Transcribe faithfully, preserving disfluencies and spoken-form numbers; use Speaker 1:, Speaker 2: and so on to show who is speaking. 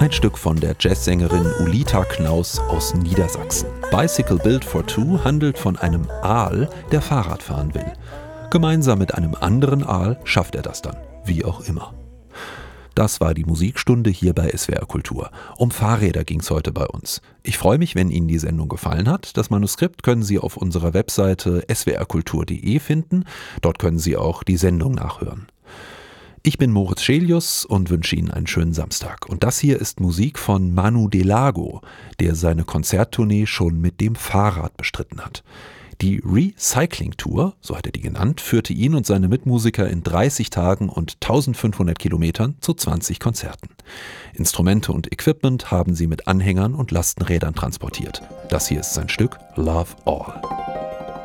Speaker 1: Ein Stück von der Jazzsängerin Ulita Knaus aus Niedersachsen. Bicycle Built for Two handelt von einem Aal, der Fahrrad fahren will. Gemeinsam mit einem anderen Aal schafft er das dann, wie auch immer. Das war die Musikstunde hier bei S W R Kultur. Um Fahrräder ging es heute bei uns. Ich freue mich, wenn Ihnen die Sendung gefallen hat. Das Manuskript können Sie auf unserer Webseite s w r kultur punkt d e finden. Dort können Sie auch die Sendung nachhören. Ich bin Moritz Schelius und wünsche Ihnen einen schönen Samstag. Und das hier ist Musik von Manu Delago, der seine Konzerttournee schon mit dem Fahrrad bestritten hat. Die Recycling Tour, so hat er die genannt, führte ihn und seine Mitmusiker in dreißig Tagen und eintausendfünfhundert Kilometern zu zwanzig Konzerten. Instrumente und Equipment haben sie mit Anhängern und Lastenrädern transportiert. Das hier ist sein Stück Love All.